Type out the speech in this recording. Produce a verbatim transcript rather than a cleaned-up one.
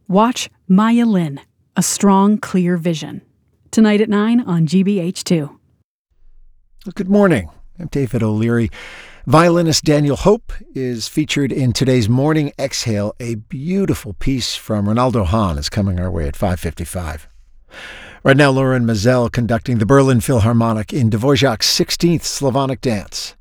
Watch Maya Lin, A Strong, Clear Vision. Tonight at nine on G B H two. Good morning. I'm David O'Leary. Violinist Daniel Hope is featured in today's Morning Exhale. A beautiful piece from Ronaldo Hahn is coming our way at five fifty-five. Right now, Lauren Mazel conducting the Berlin Philharmonic in Dvorak's sixteenth Slavonic Dance.